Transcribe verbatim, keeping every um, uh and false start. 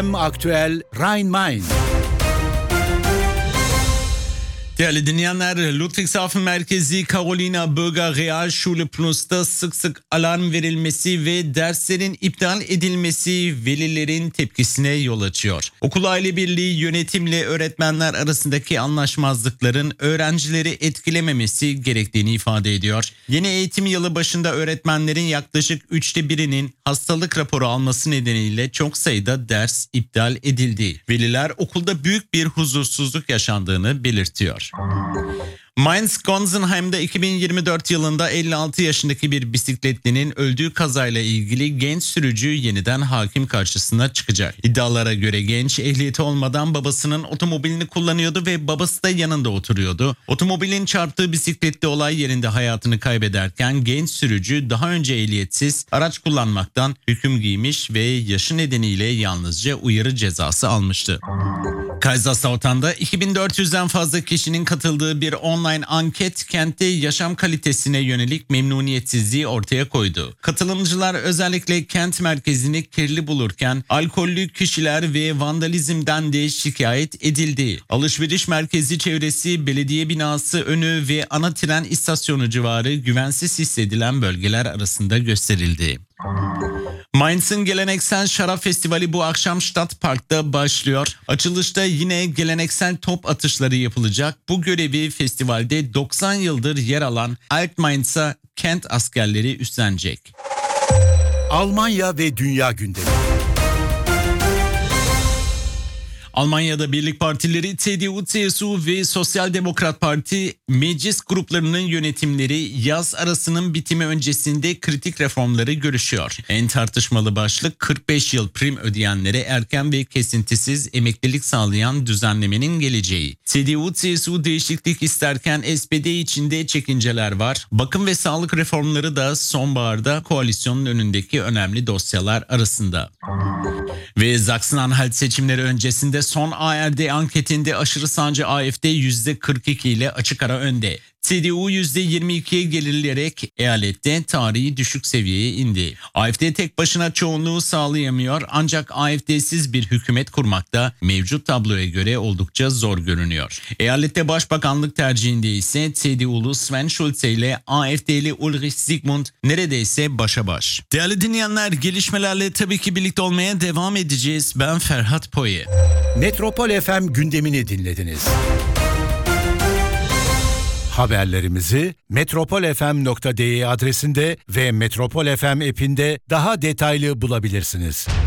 Aktüel Rhein-Main. Değerli dinleyenler, Ludwigshafen merkezi Carolina Bürger Realschule Plus'ta sık sık alarm verilmesi ve derslerin iptal edilmesi velilerin tepkisine yol açıyor. Okul aile birliği yönetimle öğretmenler arasındaki anlaşmazlıkların öğrencileri etkilememesi gerektiğini ifade ediyor. Yeni eğitim yılı başında öğretmenlerin yaklaşık üçte birinin hastalık raporu alması nedeniyle çok sayıda ders iptal edildi. Veliler okulda büyük bir huzursuzluk yaşandığını belirtiyor. Mainz-Gonsenheim'da iki bin yirmi dört yılında elli altı yaşındaki bir bisikletlinin öldüğü kazayla ilgili genç sürücü yeniden hakim karşısına çıkacak. İddialara göre genç ehliyeti olmadan babasının otomobilini kullanıyordu ve babası da yanında oturuyordu. Otomobilin çarptığı bisikletli olay yerinde hayatını kaybederken genç sürücü daha önce ehliyetsiz araç kullanmaktan hüküm giymiş ve yaşı nedeniyle yalnızca uyarı cezası almıştı. Kaiserslautern'da iki bin dört yüzden fazla kişinin katıldığı bir online anket kentte yaşam kalitesine yönelik memnuniyetsizliği ortaya koydu. Katılımcılar özellikle kent merkezini kirli bulurken alkollü kişiler ve vandalizmden de şikayet edildi. Alışveriş merkezi çevresi, belediye binası önü ve ana tren istasyonu civarı güvensiz hissedilen bölgeler arasında gösterildi. Mainz'ın geleneksel şarap festivali bu akşam Stadtpark'ta başlıyor. Açılışta yine geleneksel top atışları yapılacak. Bu görevi festivalde doksan yıldır yer alan Alt Mainz'a kent askerleri üstlenecek. Almanya ve dünya gündemi. Almanya'da birlik partileri C D U, C S U ve Sosyal Demokrat Parti meclis gruplarının yönetimleri yaz arasının bitimi öncesinde kritik reformları görüşüyor. En tartışmalı başlık kırk beş yıl prim ödeyenlere erken ve kesintisiz emeklilik sağlayan düzenlemenin geleceği. C D U, C S U değişiklik isterken S P D içinde çekinceler var. Bakım ve sağlık reformları da sonbaharda koalisyonun önündeki önemli dosyalar arasında. Ve Sachsen-Anhalt seçimleri öncesinde son A R D anketinde aşırı sağcı A F D yüzde kırk iki ile açık ara önde. C D U yüzde yirmi ikiye gerilerek eyalette tarihi düşük seviyeye indi. A F D tek başına çoğunluğu sağlayamıyor ancak A F D'siz bir hükümet kurmakta mevcut tabloya göre oldukça zor görünüyor. Eyalette başbakanlık tercihinde ise C D U'lu Sven Schulze ile A F D'li Ulrich Zygmunt neredeyse başa baş. Değerli dinleyenler, gelişmelerle tabii ki birlikte olmaya devam edeceğiz. Ben Ferhat Poye. Metropol F M gündemini dinlediniz. Haberlerimizi metropol f m nokta d e adresinde ve Metropol F M app'inde daha detaylı bulabilirsiniz.